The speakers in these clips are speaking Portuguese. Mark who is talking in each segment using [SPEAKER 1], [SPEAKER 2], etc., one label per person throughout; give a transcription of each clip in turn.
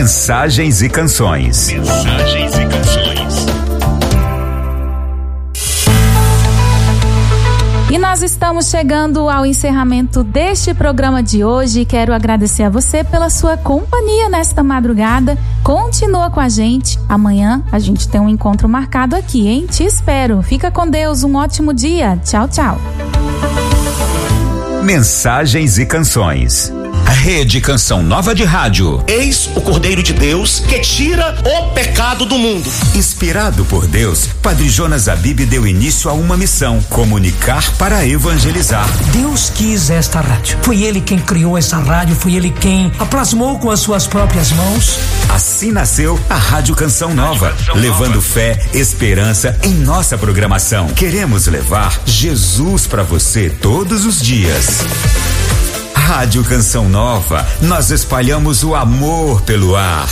[SPEAKER 1] Mensagens e canções. Mensagens e canções.
[SPEAKER 2] E nós estamos chegando ao encerramento deste programa de hoje. Quero agradecer a você pela sua companhia nesta madrugada. Continua com a gente. Amanhã a gente tem um encontro marcado aqui, hein? Te espero. Fica com Deus. Um ótimo dia. Tchau, tchau.
[SPEAKER 1] Mensagens e canções. Rede Canção Nova de Rádio.
[SPEAKER 3] Eis o Cordeiro de Deus que tira o pecado do mundo.
[SPEAKER 1] Inspirado por Deus, Padre Jonas Abib deu início a uma missão: comunicar para evangelizar.
[SPEAKER 4] Deus quis esta rádio. Foi Ele quem criou essa rádio, foi Ele quem a plasmou com as suas próprias mãos.
[SPEAKER 1] Assim nasceu a Rádio Canção Nova, levando fé, esperança em nossa programação. Queremos levar Jesus para você todos os dias. Rádio Canção Nova, nós espalhamos o amor pelo ar.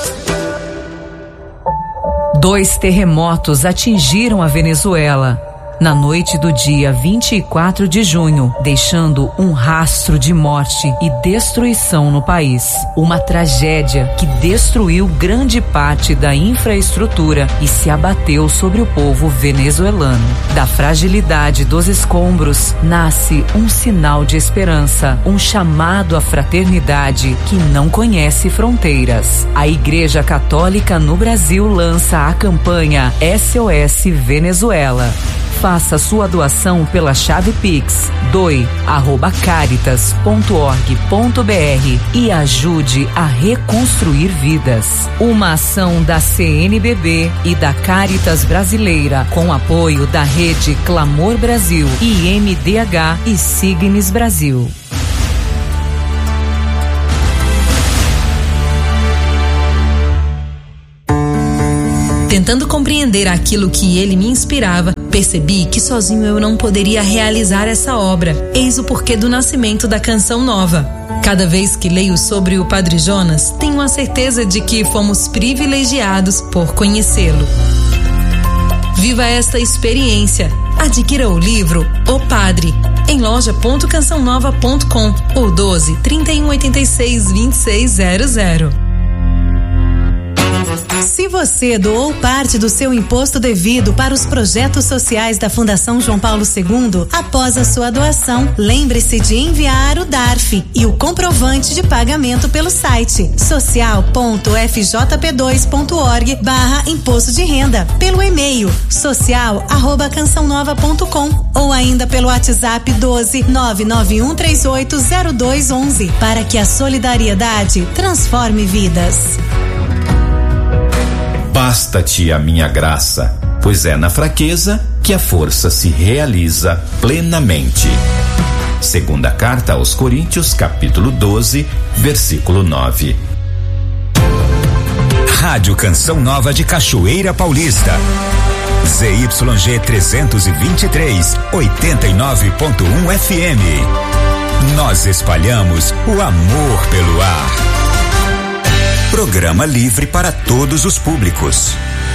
[SPEAKER 5] 2 terremotos atingiram a Venezuela na noite do dia 24 de junho, deixando um rastro de morte e destruição no país. Uma tragédia que destruiu grande parte da infraestrutura e se abateu sobre o povo venezuelano. Da fragilidade dos escombros nasce um sinal de esperança, um chamado à fraternidade que não conhece fronteiras. A Igreja Católica no Brasil lança a campanha SOS Venezuela. Faça sua doação pela chave Pix doe@caritas.org.br e ajude a reconstruir vidas. Uma ação da CNBB e da Caritas Brasileira, com apoio da Rede Clamor Brasil, IMDH e Signes Brasil.
[SPEAKER 6] Tentando compreender aquilo que ele me inspirava, percebi que sozinho eu não poderia realizar essa obra. Eis o porquê do nascimento da Canção Nova. Cada vez que leio sobre o Padre Jonas, tenho a certeza de que fomos privilegiados por conhecê-lo. Viva esta experiência. Adquira o livro O Padre em loja.cançãonova.com ou 12 3186 2600.
[SPEAKER 7] Se você doou parte do seu imposto devido para os projetos sociais da Fundação João Paulo II, após a sua doação, lembre-se de enviar o DARF e o comprovante de pagamento pelo site social.fjp2.org/imposto de renda, pelo e-mail social@cançãonova.com ou ainda pelo WhatsApp 12 991380211 para que a solidariedade transforme vidas.
[SPEAKER 8] Basta-te a minha graça, pois é na fraqueza que a força se realiza plenamente. Segunda carta aos Coríntios, capítulo 12, versículo 9.
[SPEAKER 1] Rádio Canção Nova de Cachoeira Paulista. ZYG 323, 89.1 FM. Nós espalhamos o amor pelo ar. Programa livre para todos os públicos.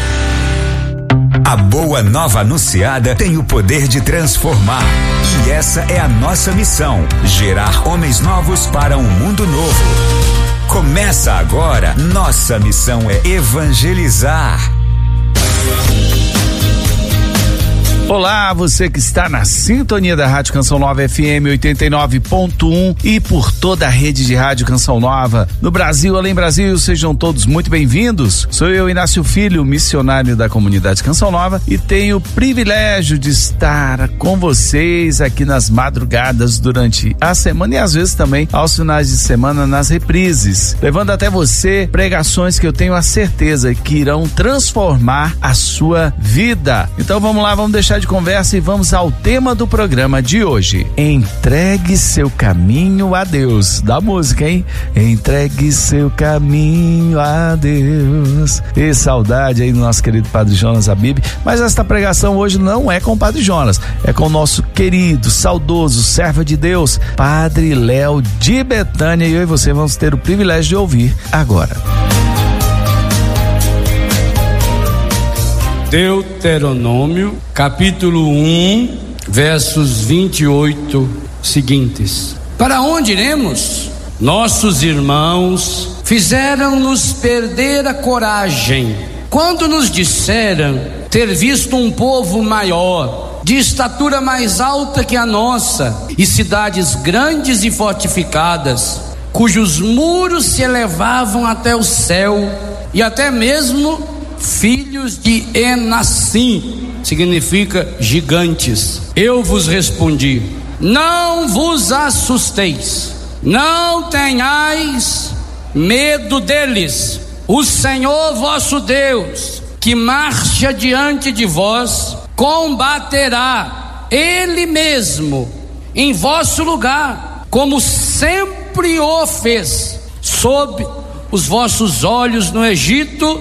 [SPEAKER 1] A boa nova anunciada tem o poder de transformar. E essa é a nossa missão: gerar homens novos para um mundo novo. Começa agora. Nossa missão é evangelizar.
[SPEAKER 9] Olá, você que está na sintonia da Rádio Canção Nova FM 89.1 e por toda a rede de Rádio Canção Nova no Brasil, além Brasil, sejam todos muito bem-vindos. Sou eu, Inácio Filho, missionário da comunidade Canção Nova, e tenho o privilégio de estar com vocês aqui nas madrugadas durante a semana e às vezes também aos finais de semana nas reprises, levando até você pregações que eu tenho a certeza que irão transformar a sua vida. Então vamos lá, vamos deixar de conversa e vamos ao tema do programa de hoje. Entregue seu caminho a Deus. Da música, hein? Entregue seu caminho a Deus. E saudade aí do nosso querido Padre Jonas Abib. Mas esta pregação hoje não é com o Padre Jonas, é com o nosso querido, saudoso servo de Deus, Padre Léo de Betânia, e eu e você vamos ter o privilégio de ouvir agora.
[SPEAKER 10] Deuteronômio, capítulo 1, versos 28 seguintes. Para onde iremos? Nossos irmãos fizeram-nos perder a coragem, quando nos disseram ter visto um povo maior, de estatura mais alta que a nossa, e cidades grandes e fortificadas, cujos muros se elevavam até o céu, e até mesmo filhos de Enassim, significa gigantes. Eu vos respondi: não vos assusteis, não tenhais medo deles. O Senhor vosso Deus, que marcha diante de vós, combaterá Ele mesmo em vosso lugar, como sempre o fez, sob os vossos olhos no Egito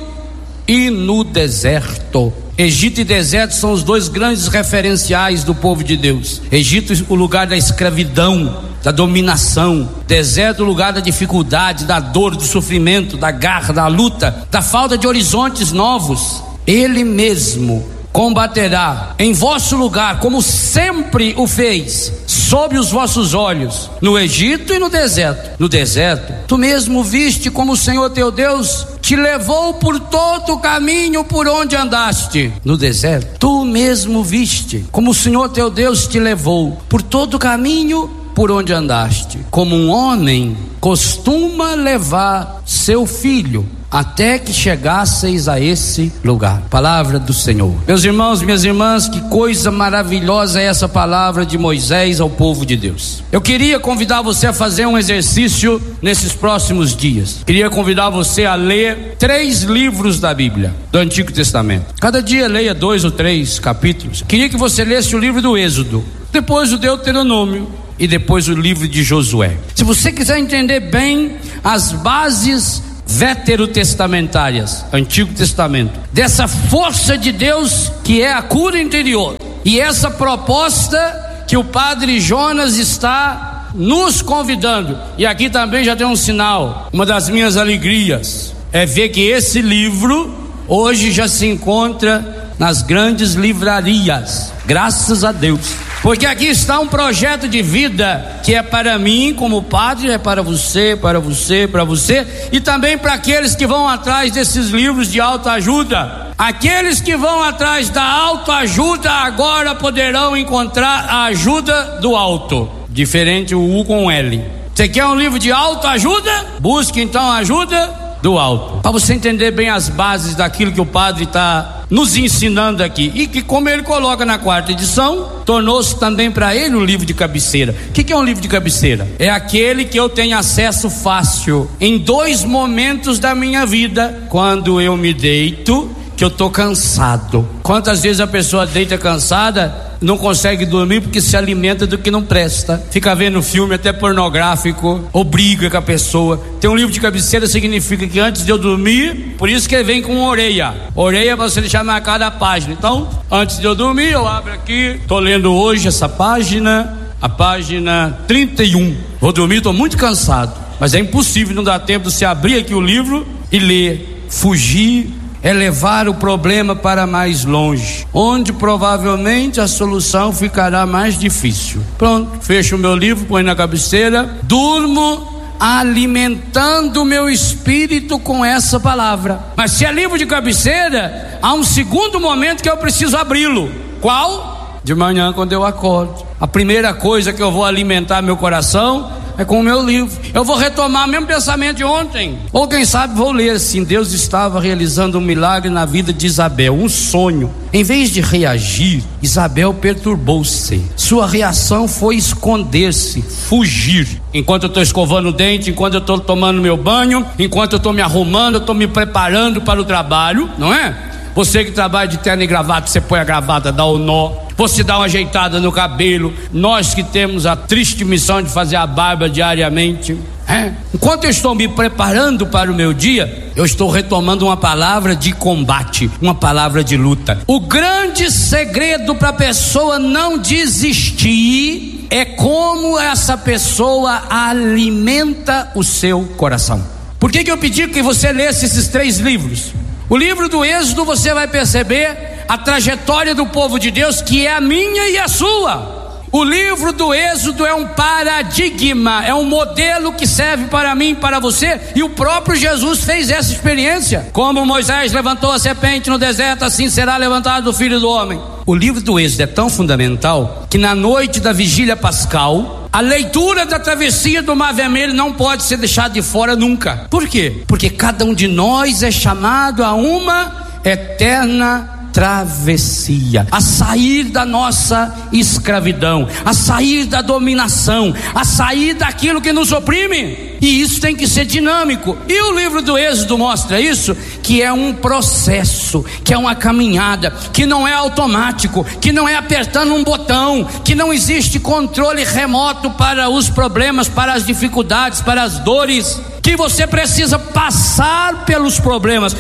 [SPEAKER 10] e no deserto. Egito e deserto são os dois grandes referenciais do povo de Deus. Egito, o lugar da escravidão, da dominação. Deserto, o lugar da dificuldade, da dor, do sofrimento, da garra, da luta, da falta de horizontes novos. Ele mesmo combaterá em vosso lugar, como sempre o fez, sob os vossos olhos, no Egito e no deserto. No deserto, tu mesmo viste como o Senhor teu Deus te levou por todo o caminho por onde andaste. No deserto, tu mesmo viste como o Senhor teu Deus te levou por todo o caminho por onde andaste, como um homem costuma levar seu filho, até que chegasseis a esse lugar. Palavra do Senhor. Meus irmãos, minhas irmãs, que coisa maravilhosa é essa palavra de Moisés ao povo de Deus. Eu queria convidar você a fazer um exercício nesses próximos dias. Queria convidar você a ler 3 livros da Bíblia, do Antigo Testamento. Cada dia leia 2 ou 3 capítulos. Queria que você lesse o livro do Êxodo, depois o Deuteronômio e depois o livro de Josué. Se você quiser entender bem as bases veterotestamentárias, Antigo Testamento, dessa força de Deus que é a cura interior, e essa proposta que o padre Jonas está nos convidando, e aqui também já tem um sinal. Uma das minhas alegrias é ver que esse livro hoje já se encontra nas grandes livrarias, graças a Deus, porque aqui está um projeto de vida que é para mim como padre, é para você, para você, para você, e também para aqueles que vão atrás desses livros de autoajuda. Aqueles que vão atrás da autoajuda agora poderão encontrar a ajuda do alto, diferente o U com L. Você quer um livro de autoajuda? Busque então a ajuda do alto, para você entender bem as bases daquilo que o padre está nos ensinando aqui, e que, como ele coloca na 4ª edição, tornou-se também para ele um livro de cabeceira. O que é um livro de cabeceira? É aquele que eu tenho acesso fácil em 2 momentos da minha vida, quando eu me deito, que eu tô cansado. Quantas vezes a pessoa deita cansada, não consegue dormir porque se alimenta do que não presta, fica vendo filme até pornográfico, ou briga com a pessoa. Tem um livro de cabeceira, significa que antes de eu dormir, por isso que ele vem com orelha para você deixar marcada a página. Então, antes de eu dormir, eu abro aqui, tô lendo hoje essa página, a página 31. Vou dormir, tô muito cansado, mas é impossível, não dá tempo de você abrir aqui o livro e ler. Fugir é levar o problema para mais longe, onde provavelmente a solução ficará mais difícil. Pronto, fecho o meu livro, põe na cabeceira, durmo alimentando o meu espírito com essa palavra. Mas se é livro de cabeceira, há um segundo momento que eu preciso abri-lo. Qual? De manhã, quando eu acordo. A primeira coisa que eu vou alimentar meu coração é com o meu livro. Eu vou retomar o mesmo pensamento de ontem, ou quem sabe vou ler assim: Deus estava realizando um milagre na vida de Isabel, um sonho. Em vez de reagir, Isabel perturbou-se. Sua reação foi esconder-se, fugir. Enquanto eu estou escovando o dente, enquanto eu estou tomando meu banho, enquanto eu estou me arrumando, eu estou me preparando para o trabalho, não é? Você que trabalha de terno e gravata, você põe a gravata, dá o nó, você dá uma ajeitada no cabelo. Nós que temos a triste missão de fazer a barba diariamente, enquanto eu estou me preparando para o meu dia, eu estou retomando uma palavra de combate, uma palavra de luta. O grande segredo para a pessoa não desistir é como essa pessoa alimenta o seu coração. Por que eu pedi que você lesse esses 3 livros? O livro do Êxodo, você vai perceber a trajetória do povo de Deus, que é a minha e a sua. O livro do Êxodo é um paradigma, é um modelo que serve para mim e para você, e o próprio Jesus fez essa experiência. Como Moisés levantou a serpente no deserto, assim será levantado o Filho do Homem. O livro do Êxodo é tão fundamental que na noite da vigília pascal, a leitura da travessia do Mar Vermelho não pode ser deixada de fora nunca. Por quê? Porque cada um de nós é chamado a uma eterna travessia, a sair da nossa escravidão, a sair da dominação, a sair daquilo que nos oprime. E isso tem que ser dinâmico. E o livro do Êxodo mostra isso, que é um processo, que é uma caminhada, que não é automático, que não é apertando um botão, que não existe controle remoto para os problemas, para as dificuldades, para as dores, que você precisa passar pelos problemas,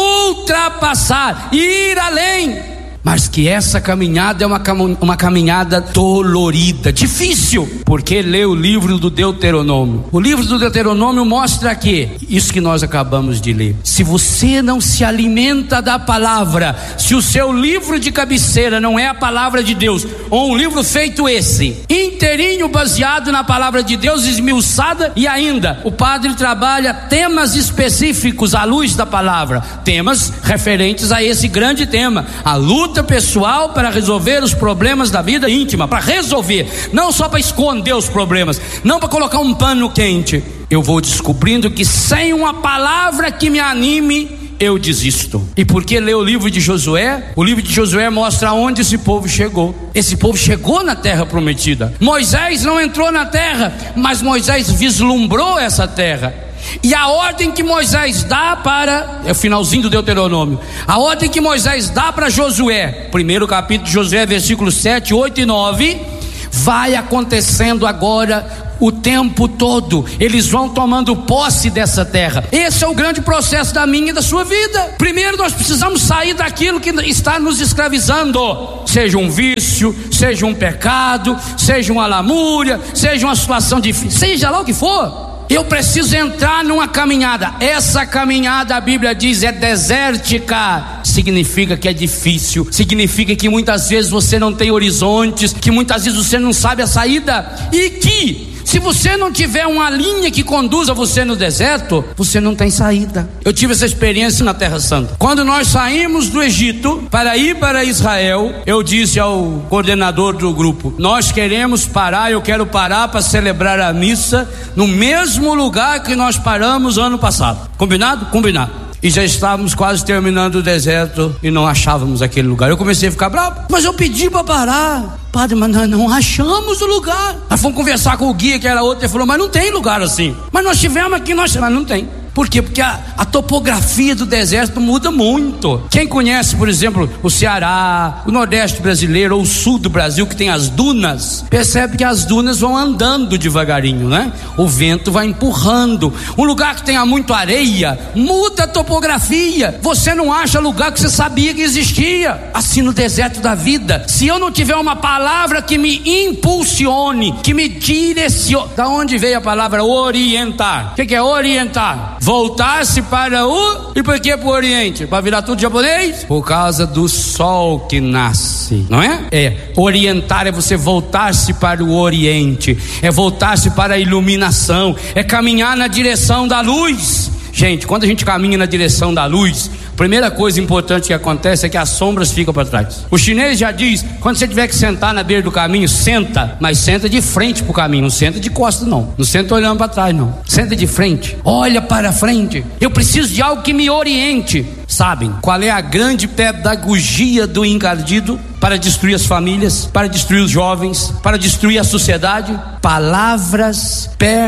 [SPEAKER 10] ultrapassar, ir além. Mas que essa caminhada é uma caminhada dolorida, difícil, porque lê o livro do Deuteronômio. O livro do Deuteronômio mostra que, isso que nós acabamos de ler, se você não se alimenta da palavra, se o seu livro de cabeceira não é a palavra de Deus, ou um livro feito inteirinho baseado na palavra de Deus, esmiuçada, e ainda o padre trabalha temas específicos à luz da palavra, temas referentes a esse grande tema, a luta pessoal para resolver os problemas da vida íntima, para resolver, não só para esconder os problemas, não para colocar um pano quente. Eu vou descobrindo que sem uma palavra que me anime, eu desisto. E porque ler o livro de Josué? O livro de Josué mostra onde esse povo chegou. Esse povo chegou na terra prometida. Moisés não entrou na terra, mas Moisés vislumbrou essa terra. E a ordem que Moisés dá é o finalzinho do Deuteronômio, a ordem que Moisés dá para Josué, primeiro capítulo de Josué, versículos 7, 8 e 9, vai acontecendo agora o tempo todo. Eles vão tomando posse dessa terra. Esse é o grande processo da minha e da sua vida. Primeiro nós precisamos sair daquilo que está nos escravizando, seja um vício, seja um pecado, seja uma lamúria, seja uma situação difícil, seja lá o que for. Eu preciso entrar numa caminhada. Essa caminhada, a Bíblia diz, é desértica. Significa que é difícil, significa que muitas vezes você não tem horizontes, que muitas vezes você não sabe a saída, e que se você não tiver uma linha que conduza você no deserto, você não tem saída. Eu tive essa experiência na Terra Santa. Quando nós saímos do Egito para ir para Israel, eu disse ao coordenador do grupo: nós queremos parar, eu quero parar para celebrar a missa no mesmo lugar que nós paramos ano passado. Combinado? Combinado. E já estávamos quase terminando o deserto e não achávamos aquele lugar. Eu comecei a ficar bravo, mas eu pedi para parar. Padre, mas nós não achamos o lugar. Nós fomos conversar com o guia, que era outro, ele falou: mas não tem lugar assim. Mas nós tivemos aqui, mas não tem. Por quê? Porque a topografia do deserto muda muito. Quem conhece, por exemplo, o Ceará, o Nordeste brasileiro, ou o Sul do Brasil, que tem as dunas, percebe que as dunas vão andando devagarinho, né? O vento vai empurrando. Um lugar que tenha muito areia, muda a topografia. Você não acha lugar que você sabia que existia. Assim no deserto da vida, se eu não tiver uma palavra que me impulsione, que me direcione. Da onde veio a palavra orientar? O que é orientar? Voltar-se para o... E por que para o Oriente? Para virar tudo japonês? Por causa do sol que nasce, não é? Orientar é você voltar-se para o Oriente, é voltar-se para a iluminação, é caminhar na direção da luz. Gente, quando a gente caminha na direção da luz, a primeira coisa importante que acontece é que as sombras ficam para trás. O chinês já diz: quando você tiver que sentar na beira do caminho, senta, mas senta de frente para o caminho, não senta de costas não senta olhando para trás não, senta de frente, olha para frente. Eu preciso de algo que me oriente. Sabem qual é a grande pedagogia do encardido para destruir as famílias, para destruir os jovens, para destruir a sociedade? Palavras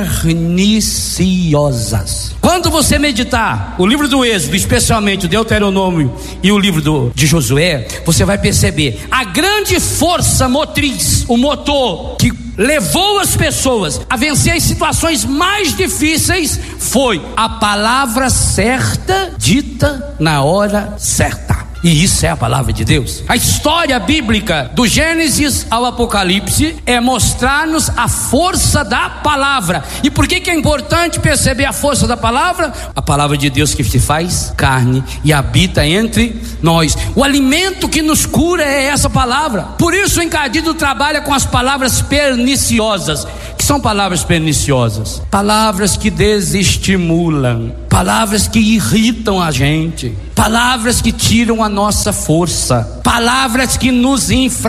[SPEAKER 10] perniciosas. Quando você meditar o livro do Êxodo, especialmente o Deuteronômio e o livro de Josué, você vai perceber a grande força motriz, o motor que levou as pessoas a vencer as situações mais difíceis foi a palavra certa dita na hora certa. E isso é a palavra de Deus. A história bíblica do Gênesis ao Apocalipse é mostrar-nos a força da palavra. E por que é importante perceber a força da palavra? A palavra de Deus que se faz carne e habita entre nós. O alimento que nos cura é essa palavra. Por isso o encardido trabalha com as palavras perniciosas. Que são palavras perniciosas? Palavras que desestimulam, palavras que irritam a gente, palavras que tiram a nossa força, palavras que nos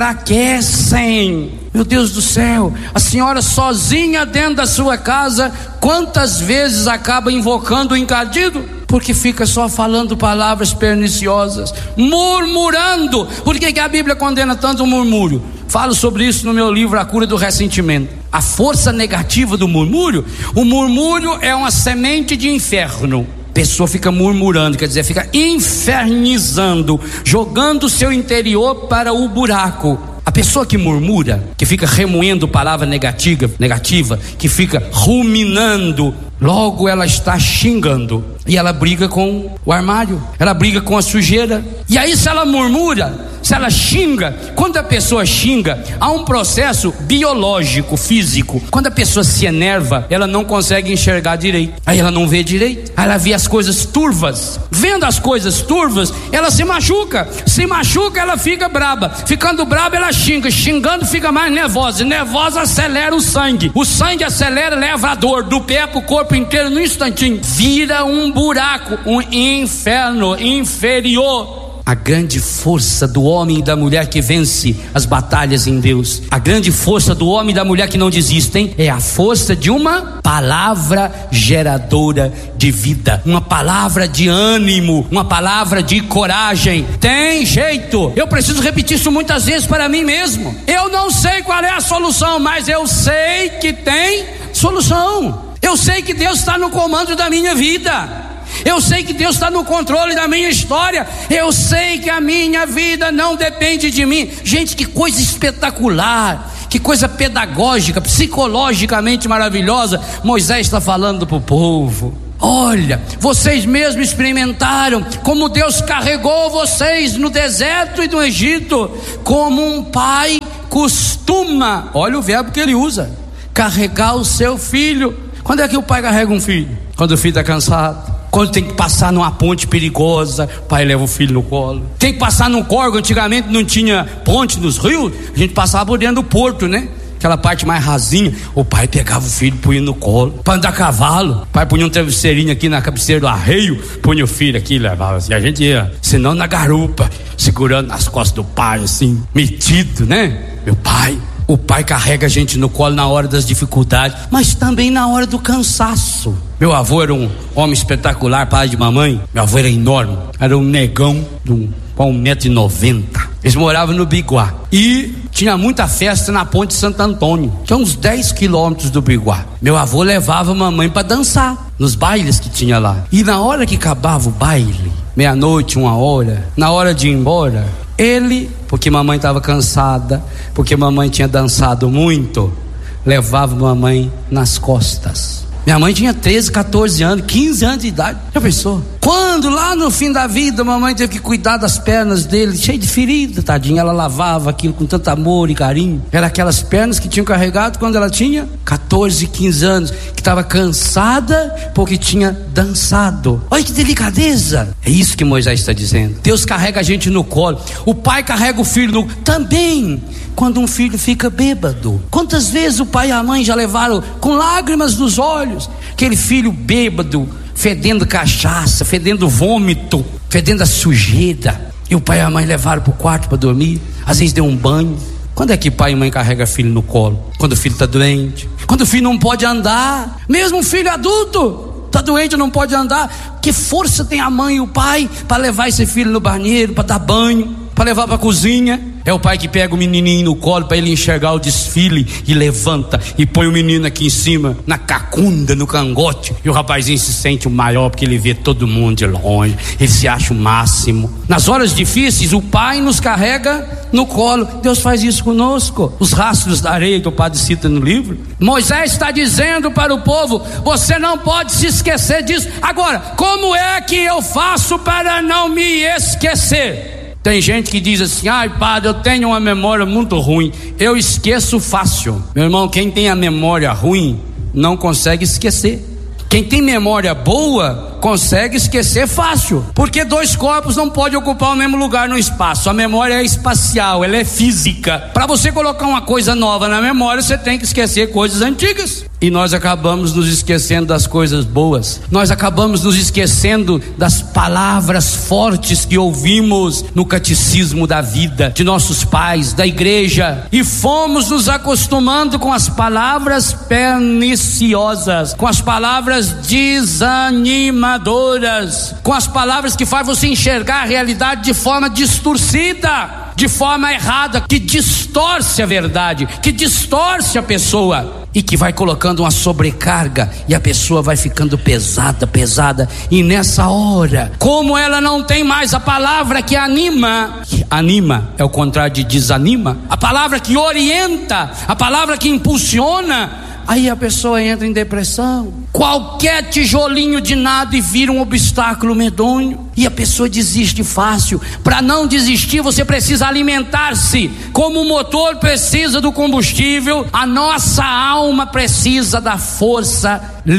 [SPEAKER 10] enfraquecem. Meu Deus do céu, a senhora sozinha dentro da sua casa, quantas vezes acaba invocando o encardido? Porque fica só falando palavras perniciosas, murmurando. Por que a Bíblia condena tanto o murmúrio? Falo sobre isso no meu livro A Cura do Ressentimento. A força negativa do murmúrio, o murmúrio é uma semente de inferno. A pessoa fica murmurando, quer dizer, fica infernizando, jogando o seu interior para o buraco. A pessoa que murmura, que fica remoendo palavra negativa, que fica ruminando, logo ela está xingando. E ela briga com o armário, ela briga com a sujeira. E aí se ela murmura, se ela xinga, quando a pessoa xinga, há um processo biológico, físico. Quando a pessoa se enerva, ela não consegue enxergar direito. Aí ela não vê direito, aí ela vê as coisas turvas. Vendo as coisas turvas, ela se machuca, ela fica braba. Ficando braba, ela xinga, xingando fica mais nervosa. E nervosa acelera o sangue acelera, leva a dor do pé para o corpo inteiro num instantinho. Vira um buraco, um inferno inferior. A grande força do homem e da mulher que vence as batalhas em Deus, a grande força do homem e da mulher que não desistem, é a força de uma palavra geradora de vida, uma palavra de ânimo, uma palavra de coragem. Tem jeito. Eu preciso repetir isso muitas vezes para mim mesmo. Eu não sei qual é a solução, mas eu sei que tem solução. Eu sei que Deus está no comando da minha vida. Eu sei que Deus está no controle da minha história. Eu sei que a minha vida não depende de mim. Gente, que coisa espetacular, que coisa pedagógica, psicologicamente maravilhosa. Moisés está falando para o povo: olha, vocês mesmos experimentaram como Deus carregou vocês no deserto e no Egito, como um pai costuma, olha o verbo que ele usa, carregar o seu filho. Quando é que o pai carrega um filho? Quando o filho está cansado, quando tem que passar numa ponte perigosa, o pai leva o filho no colo. Tem que passar num córrego, antigamente não tinha ponte nos rios, a gente passava por dentro do porto, né? Aquela parte mais rasinha, o pai pegava o filho, punha no colo. Para andar a cavalo, o pai punha um travesseirinho aqui na cabeceira do arreio, punha o filho aqui e levava assim. A gente ia, senão na garupa, segurando nas costas do pai assim, metido, né? Meu pai. O pai carrega a gente no colo na hora das dificuldades, mas também na hora do cansaço. Meu avô era um homem espetacular, pai de mamãe. Meu avô era enorme, era um negão com 1,90 m. Eles moravam no Biguá e tinha muita festa na ponte de Santo Antônio. Tinha uns 10 quilômetros do Biguá. Meu avô levava a mamãe para dançar nos bailes que tinha lá. E na hora que acabava o baile, meia-noite, 1h, na hora de ir embora, ele, porque mamãe estava cansada, porque mamãe tinha dançado muito, levava mamãe nas costas. Minha mãe tinha 13, 14 anos, 15 anos de idade. Já pensou? Quando lá no fim da vida, mamãe teve que cuidar das pernas dele, cheio de ferida, tadinha. Ela lavava aquilo com tanto amor e carinho. Era aquelas pernas que tinham carregado quando ela tinha 14, 15 anos, que estava cansada porque tinha dançado. Olha que delicadeza. É isso que Moisés está dizendo. Deus carrega a gente no colo. O pai carrega o filho no... Também quando um filho fica bêbado. Quantas vezes o pai e a mãe já levaram com lágrimas nos olhos aquele filho bêbado, fedendo cachaça, fedendo vômito, fedendo a sujeira, e o pai e a mãe levaram para o quarto para dormir, às vezes deu um banho. Quando é que pai e mãe carregam filho no colo? Quando o filho está doente, quando o filho não pode andar, mesmo um filho adulto está doente, não pode andar. Que força tem a mãe e o pai para levar esse filho no banheiro, para dar banho, para levar para a cozinha? É o pai que pega o menininho no colo para ele enxergar o desfile e levanta e põe o menino aqui em cima, na cacunda, no cangote, e o rapazinho se sente o maior porque ele vê todo mundo de longe, ele se acha o máximo. Nas horas difíceis o pai nos carrega no colo. Deus faz isso conosco. Os rastros da areia que o padre cita no livro, Moisés está dizendo para o povo: você não pode se esquecer disso. Agora, como é que eu faço para não me esquecer? Tem gente que diz assim: ai, padre, eu tenho uma memória muito ruim, eu esqueço fácil. Meu irmão, quem tem a memória ruim não consegue esquecer. Quem tem memória boa consegue esquecer fácil, porque dois corpos não podem ocupar o mesmo lugar no espaço. A memória é espacial, ela é física. Para você colocar uma coisa nova na memória, você tem que esquecer coisas antigas. E nós acabamos nos esquecendo das coisas boas. Nós acabamos nos esquecendo das palavras fortes que ouvimos no catecismo da vida, de nossos pais, da igreja. E fomos nos acostumando com as palavras perniciosas, com as palavras desanimadoras, com as palavras que fazem você enxergar a realidade de forma distorcida, de forma errada, que distorce a verdade, que distorce a pessoa e que vai colocando uma sobrecarga, e a pessoa vai ficando pesada, e nessa hora, como ela não tem mais a palavra que anima é o contrário de desanima, a palavra que orienta, a palavra que impulsiona, aí a pessoa entra em depressão. Qualquer tijolinho de nada e vira um obstáculo medonho, e a pessoa desiste fácil. Para não desistir, você precisa alimentar-se. Como o motor precisa do combustível, a nossa alma precisa da força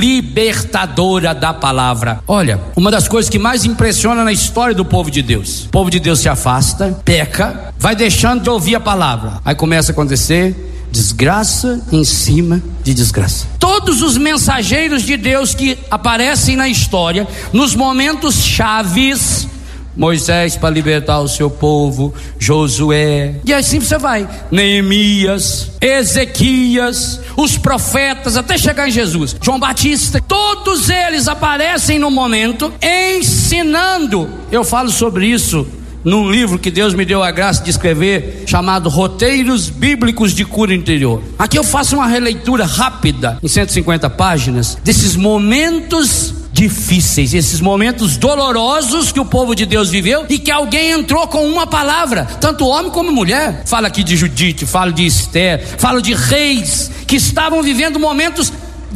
[SPEAKER 10] libertadora da palavra. Olha, uma das coisas que mais impressiona na história do povo de Deus: o povo de Deus se afasta, peca, vai deixando de ouvir a palavra, aí começa a acontecer desgraça em cima de desgraça. Todos os mensageiros de Deus que aparecem na história, nos momentos chaves, Moisés para libertar o seu povo, Josué, e assim você vai, Neemias, Ezequias, os profetas, até chegar em Jesus, João Batista, todos eles aparecem no momento ensinando. Eu falo sobre isso num livro que Deus me deu a graça de escrever, chamado Roteiros Bíblicos de Cura Interior. Aqui eu faço uma releitura rápida, em 150 páginas, desses momentos difíceis, esses momentos dolorosos que o povo de Deus viveu, e que alguém entrou com uma palavra, tanto homem como mulher. Fala aqui de Judite, falo de Esther, falo de reis que estavam vivendo momentos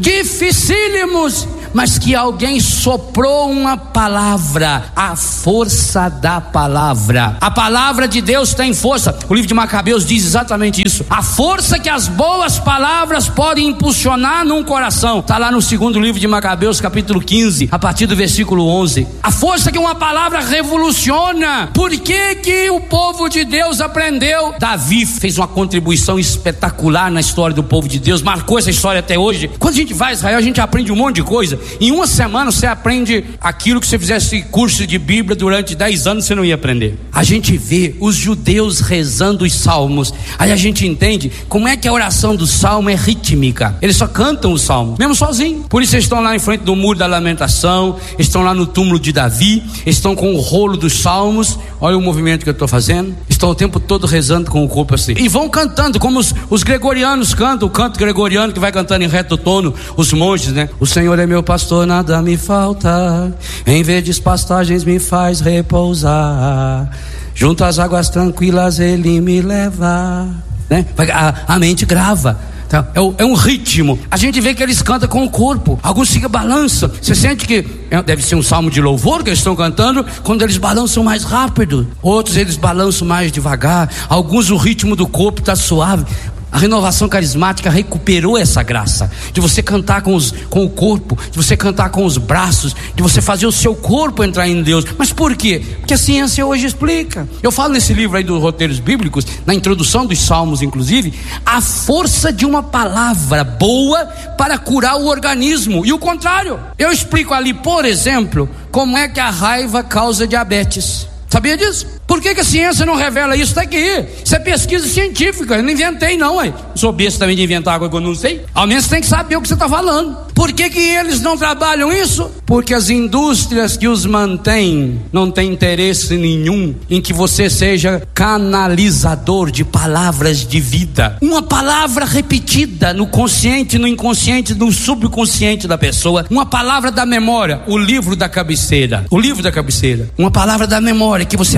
[SPEAKER 10] dificílimos, mas que alguém soprou uma palavra, a força da palavra. A palavra de Deus tem força. O livro de Macabeus diz exatamente isso: a força que as boas palavras podem impulsionar num coração. Está lá no segundo livro de Macabeus, capítulo 15, a partir do versículo 11. A força que uma palavra revoluciona. Por que o povo de Deus aprendeu? Davi fez uma contribuição espetacular na história do povo de Deus, marcou essa história até hoje. Quando a gente vai a Israel, a gente aprende um monte de coisa. Em uma semana você aprende aquilo que você fizesse curso de Bíblia durante 10 anos você não ia aprender. A gente vê os judeus rezando os salmos, aí a gente entende como é que a oração do salmo é rítmica. Eles só cantam o salmo, mesmo sozinho. Por isso eles estão lá em frente do muro da lamentação, estão lá no túmulo de Davi, estão com o rolo dos salmos. Olha o movimento que eu estou fazendo. Estão o tempo todo rezando com o corpo assim, e vão cantando como os gregorianos cantam, o canto gregoriano que vai cantando em reto tono, os monges, né? O Senhor é meu pastor, nada me falta, em verdes pastagens me faz repousar, junto às águas tranquilas ele me leva, né? A mente grava. É um ritmo. A gente vê que eles cantam com o corpo. Alguns se balançam. Você sente que deve ser um salmo de louvor que eles estão cantando, quando eles balançam mais rápido. Outros eles balançam mais devagar. Alguns o ritmo do corpo está suave. A renovação carismática recuperou essa graça de você cantar com o corpo, de você cantar com os braços, de você fazer o seu corpo entrar em Deus. Mas por quê? Porque a ciência hoje explica. Eu falo nesse livro aí dos Roteiros Bíblicos, na introdução dos Salmos inclusive, a força de uma palavra boa para curar o organismo, e o contrário. Eu explico ali, por exemplo, como é que a raiva causa diabetes. Sabia disso? Por que a ciência não revela isso? Está aqui. Isso é pesquisa científica. Eu não inventei não, ué. Sou besta também de inventar algo que eu não sei. Ao menos você tem que saber o que você está falando. Por que eles não trabalham isso? Porque as indústrias que os mantêm não têm interesse nenhum em que você seja canalizador de palavras de vida. Uma palavra repetida no consciente, no inconsciente, no subconsciente da pessoa. Uma palavra da memória. O livro da cabeceira. O livro da cabeceira. Uma palavra da memória que você alimenta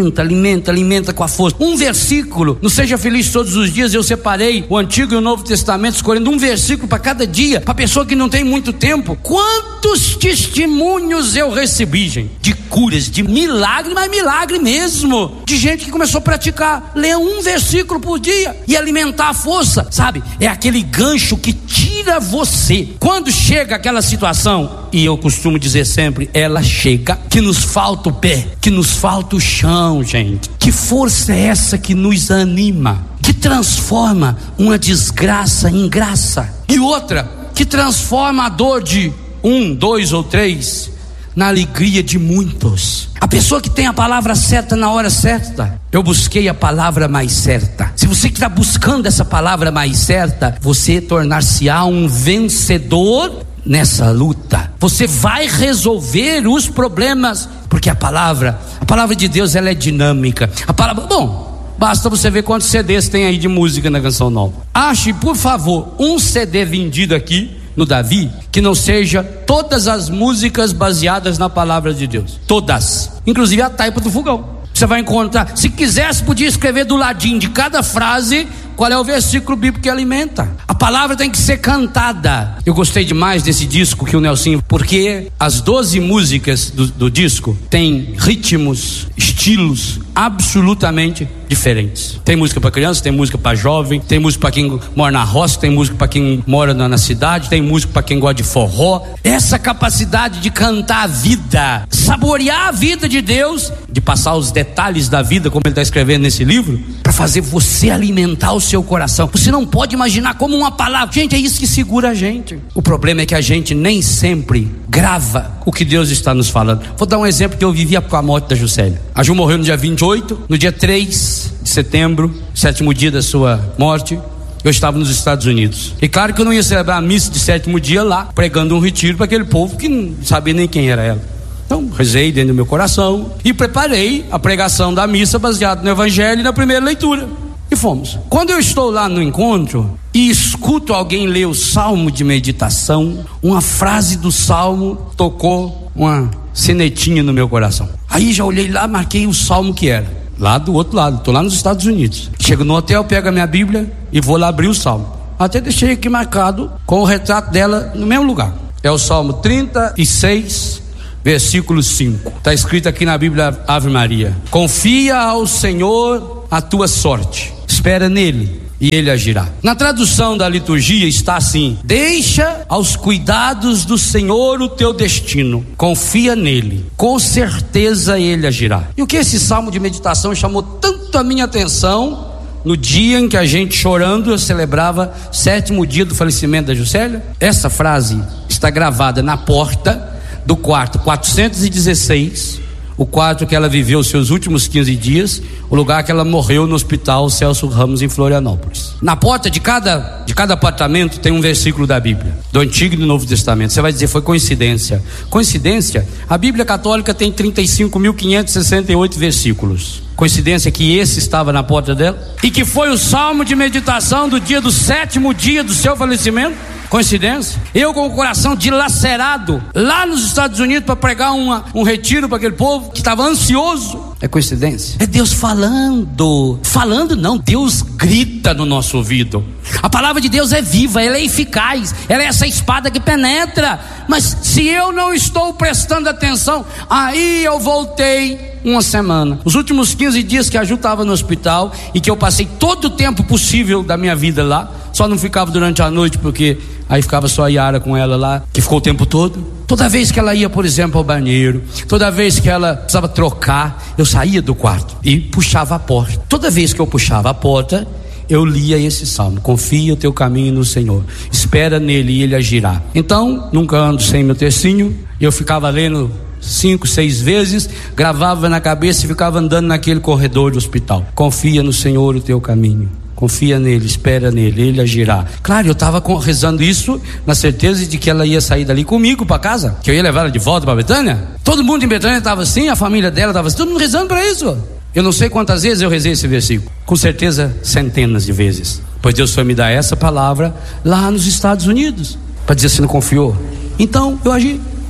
[SPEAKER 10] alimenta com a força. Um versículo, no Seja Feliz Todos os Dias, eu separei o Antigo e o Novo Testamento, escolhendo um versículo para cada dia, para pessoa que não tem muito tempo. Quantos testemunhos eu recebi, gente, de curas, de milagre, mas milagre mesmo, de gente que começou a praticar, ler um versículo por dia e alimentar a força, sabe? É aquele gancho que tira você, quando chega aquela situação, e eu costumo dizer sempre, ela chega, que nos falta o pé, que nos falta o chão, gente. Que força é essa que nos anima, que transforma uma desgraça em graça, e outra, que transforma a dor de 1, 2 ou 3 na alegria de muitos. A pessoa que tem a palavra certa na hora certa. Eu busquei a palavra mais certa. Se você que está buscando essa palavra mais certa, você tornar-se-á um vencedor nessa luta. Você vai resolver os problemas, porque a palavra de Deus, ela é dinâmica. A palavra, basta você ver quantos CDs tem aí de música na Canção Nova. Ache, por favor, um CD vendido aqui no Davi, que não seja todas as músicas baseadas na palavra de Deus. Todas, inclusive a taipa do fogão. Você vai encontrar, se quisesse podia escrever do ladinho de cada frase qual é o versículo bíblico que alimenta. A palavra tem que ser cantada. Eu gostei demais desse disco que o Nelsinho, porque as 12 músicas do disco têm ritmos, estilos absolutamente diferentes. Tem música para criança, tem música para jovem, tem música para quem mora na roça, tem música para quem mora na cidade, tem música para quem gosta de forró. Essa capacidade de cantar a vida, saborear a vida de Deus, de passar os detalhes da vida, como ele está escrevendo nesse livro, para fazer você alimentar o seu coração. Você não pode imaginar como uma palavra. Gente, é isso que segura a gente. O problema é que a gente nem sempre grava o que Deus está nos falando. Vou dar um exemplo que eu vivia com a morte da Juscelia. A Ju morreu no dia 28, no dia 3 de setembro, 7º dia da sua morte, eu estava nos Estados Unidos. E claro que eu não ia celebrar a missa de 7º dia lá, pregando um retiro para aquele povo que não sabia nem quem era ela. Então, rezei dentro do meu coração e preparei a pregação da missa baseada no Evangelho e na primeira leitura. E fomos. Quando eu estou lá no encontro e escuto alguém ler o salmo de meditação, uma frase do salmo tocou uma senetinha no meu coração. Aí já olhei lá, marquei o salmo que era. Lá do outro lado, estou lá nos Estados Unidos. Chego no hotel, pego a minha Bíblia e vou lá abrir o salmo. Até deixei aqui marcado com o retrato dela no mesmo lugar. É o salmo 36, versículo 5. Está escrito aqui na Bíblia Ave Maria: confia ao Senhor a tua sorte, espera nele e ele agirá. Na tradução da liturgia está assim: deixa aos cuidados do Senhor o teu destino, confia nele, com certeza ele agirá. E o que esse salmo de meditação chamou tanto a minha atenção no dia em que a gente, chorando, celebrava 7º dia do falecimento da Juscelia? Essa frase está gravada na porta do quarto 416, o quarto que ela viveu os seus últimos 15 dias, o lugar que ela morreu no Hospital Celso Ramos, em Florianópolis. Na porta de cada apartamento tem um versículo da Bíblia, do Antigo e do Novo Testamento. Você vai dizer, foi coincidência? Coincidência? A Bíblia Católica tem 35.568 versículos. Coincidência que esse estava na porta dela? E que foi o salmo de meditação do dia do 7º dia do seu falecimento? Coincidência? Eu com o coração dilacerado lá nos Estados Unidos para pregar um retiro para aquele povo que estava ansioso. É coincidência? É Deus falando não, Deus grita no nosso ouvido. A palavra de Deus é viva, ela é eficaz, ela é essa espada que penetra. Mas se eu não estou prestando atenção, aí eu voltei uma semana. Os últimos 15 dias que a Ju estava no hospital e que eu passei todo o tempo possível da minha vida lá, só não ficava durante a noite porque aí ficava só a Yara com ela lá, que ficou o tempo todo. Toda vez que ela ia, por exemplo, ao banheiro, toda vez que ela precisava trocar, eu saía do quarto e puxava a porta. Toda vez que eu puxava a porta, eu lia esse salmo: confia o teu caminho no Senhor, espera nele e ele agirá. Então, nunca ando sem meu tercinho, eu ficava lendo 5, 6 vezes, gravava na cabeça e ficava andando naquele corredor do hospital. Confia no Senhor o teu caminho, confia nele, espera nele, ele agirá. Claro, eu estava rezando isso na certeza de que ela ia sair dali comigo para casa, que eu ia levar ela de volta para Betânia. Todo mundo em Betânia estava assim, a família dela estava assim, todo mundo rezando para isso. Eu não sei quantas vezes eu rezei esse versículo, com certeza centenas de vezes, pois Deus foi me dar essa palavra lá nos Estados Unidos, para dizer: se não confiou, então eu agi.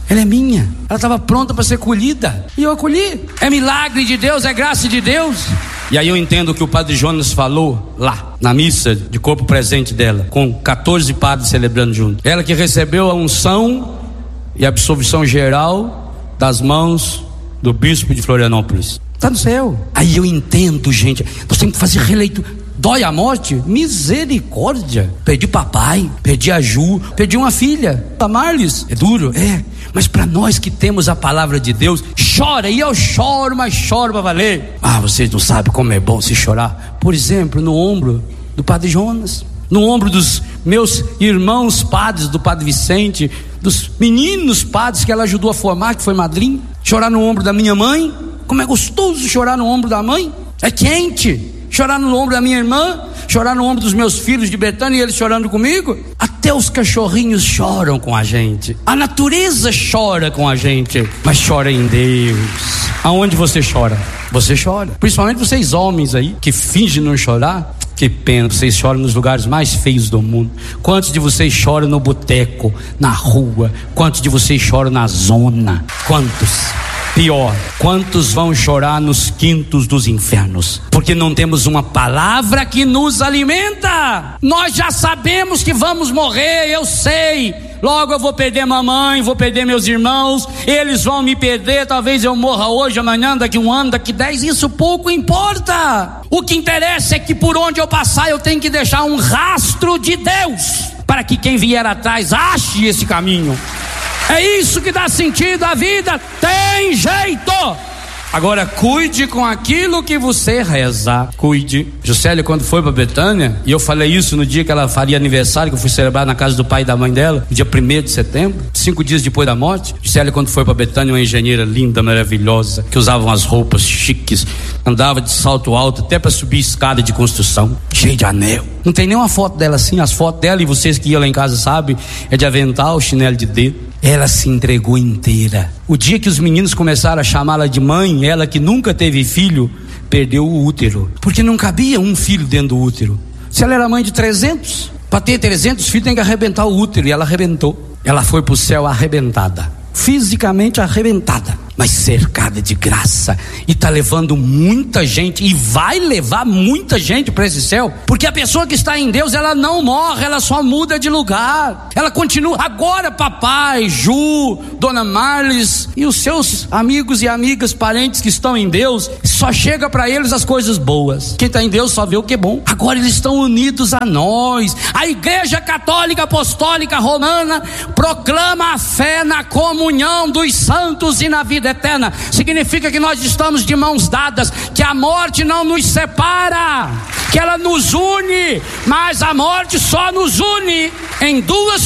[SPEAKER 10] ela é minha. Ela estava pronta para ser colhida e eu acolhi. É milagre de Deus, é graça de Deus. E aí eu entendo o que o padre Jonas falou lá na missa de corpo presente dela, com 14 padres celebrando junto. Ela que recebeu a unção e a absolvição geral das mãos do bispo de Florianópolis. Está no céu. Aí eu entendo, gente, nós temos que fazer releitura. Dói a morte? Misericórdia. Perdi papai, perdi a Ju, perdi uma filha, a Marlis. É duro? É. Mas para nós que temos a palavra de Deus, chora. E eu choro, mas choro para valer. Vocês não sabem como é bom se chorar. Por exemplo, no ombro do padre Jonas, no ombro dos meus irmãos padres, do padre Vicente, dos meninos padres que ela ajudou a formar, que foi madrinha. Chorar no ombro da minha mãe. Como é gostoso chorar no ombro da mãe. É quente. Chorar no ombro da minha irmã, chorar no ombro dos meus filhos de Betânia e eles chorando comigo. Até os cachorrinhos choram com a gente. A natureza chora com a gente, mas chora em Deus. Aonde você chora? Você chora. Principalmente vocês homens aí, que fingem não chorar. Que pena, vocês choram nos lugares mais feios do mundo. Quantos de vocês choram no boteco, na rua? Quantos de vocês choram na zona? Quantos? Pior, quantos vão chorar nos quintos dos infernos? Porque não temos uma palavra que nos alimenta. Nós já sabemos que vamos morrer, eu sei. Logo eu vou perder mamãe, vou perder meus irmãos, eles vão me perder, talvez eu morra hoje, amanhã, daqui um ano, daqui 10, isso pouco importa. O que interessa é que por onde eu passar eu tenho que deixar um rastro de Deus, para que quem vier atrás ache esse caminho. É isso que dá sentido à vida. Tem jeito. Agora cuide com aquilo que você reza. Cuide. Juscelia, quando foi para Betânia, e eu falei isso no dia que ela faria aniversário, que eu fui celebrar na casa do pai e da mãe dela, no dia 1º de setembro, 5 dias depois da morte. Juscelia, quando foi para Betânia, uma engenheira linda, maravilhosa, que usava umas roupas chiques, andava de salto alto até para subir escada de construção, cheia de anel. Não tem nenhuma foto dela assim. As fotos dela, e vocês que iam lá em casa sabem, é de avental, chinelo de dedo. Ela se entregou inteira. O dia que os meninos começaram a chamá-la de mãe, ela que nunca teve filho, perdeu o útero, porque não cabia um filho dentro do útero. Se ela era mãe de 300, para ter 300 filhos tem que arrebentar o útero, e ela arrebentou. Ela foi para o céu arrebentada, fisicamente arrebentada, mas cercada de graça, e está levando muita gente, e vai levar muita gente para esse céu, porque a pessoa que está em Deus, ela não morre, ela só muda de lugar, ela continua. Agora papai, Ju, dona Marlis e os seus amigos e amigas, parentes que estão em Deus, só chega para eles as coisas boas. Quem está em Deus só vê o que é bom. Agora eles estão unidos a nós. A Igreja Católica Apostólica Romana proclama a fé na comunhão dos santos e na vida eterna. Significa que nós estamos de mãos dadas, que a morte não nos separa, que ela nos une, mas a morte só nos une em duas